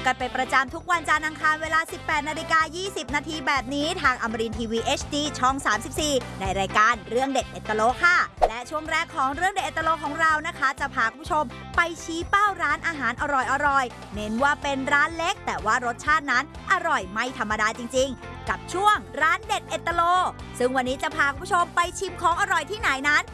กันเป็นประจำทุกวันจันทร์อังคารเวลา 18:20 นาทีแบบนี้ทางอมรินทร์ทีวี HD ช่อง 34 ในรายการเรื่องเด็ดเอตโลค่ะและช่วงแรกของเรื่องเด็ดเอตโลของเรานะคะจะพาคุณผู้ชมไปชี้เป้าร้านอาหารอร่อยๆเน้นว่าเป็นร้านเล็กแต่ว่ารสชาตินั้นอร่อยไม่ธรรมดาจริงๆกับช่วงร้านเด็ดเอตโลซึ่งวันนี้จะพาคุณผู้ชมไปชิมของอร่อยที่ไหนนั้น